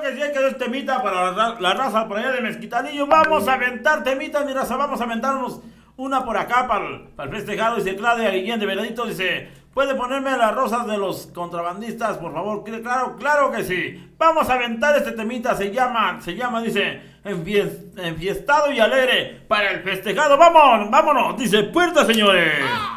que sí, hay que hacer temita para la raza por allá de Mezquitalillo. Vamos a aventar temitas, mi raza. Vamos a aventarnos una por acá para el festejado. Dice Claudia Guillén de Veradito. Dice, ¿puede ponerme las rosas de los contrabandistas, por favor? Claro, claro que sí. Vamos a aventar este temita. Se llama, dice, enfiestado y alegre para el festejado. Vámonos. Dice, puerta, señores.